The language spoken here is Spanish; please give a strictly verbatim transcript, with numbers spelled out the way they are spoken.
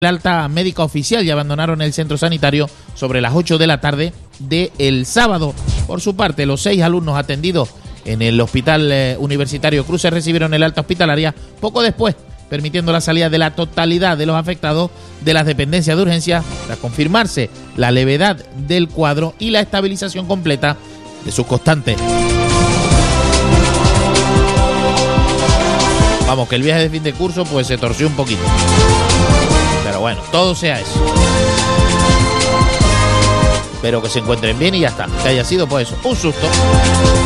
El alta médica oficial y abandonaron el centro sanitario sobre las ocho de la tarde del sábado. Por su parte, los seis alumnos atendidos en el Hospital eh, Universitario Cruces recibieron el alta hospitalaria poco después, permitiendo la salida de la totalidad de los afectados de las dependencias de urgencia tras confirmarse la levedad del cuadro y la estabilización completa de sus constantes. Vamos, que el viaje de fin de curso pues se torció un poquito. Pero bueno, todo sea eso. Espero que se encuentren bien y ya está. Que haya sido pues eso, un susto.